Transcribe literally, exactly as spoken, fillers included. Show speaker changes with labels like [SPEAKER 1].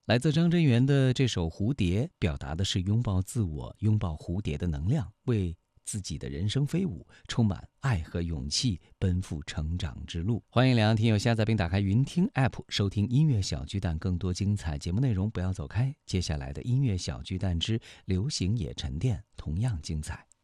[SPEAKER 1] 来自张真源的这首《蝴蝶》，表达的是拥抱自我、拥抱蝴蝶的能量，为自己的人生飞舞，充满爱和勇气，奔赴成长之路。欢迎两岸听友下载并打开云听 App 收听音乐小巨蛋更多精彩节目内容，不要走开。接下来的音乐小巨蛋之流行也沉淀同样精彩。